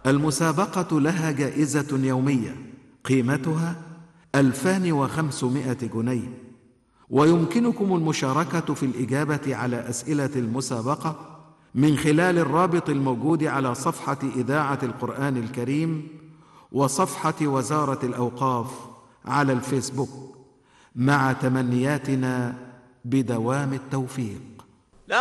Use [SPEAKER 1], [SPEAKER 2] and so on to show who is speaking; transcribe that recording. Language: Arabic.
[SPEAKER 1] المسابقة لها جائزة يومية قيمتها 2500 جنيه، ويمكنكم المشاركة في الإجابة على أسئلة المسابقة من خلال الرابط الموجود على صفحة إذاعة القرآن الكريم وصفحة وزارة الأوقاف على الفيسبوك، مع تمنياتنا بدوام التوفيق.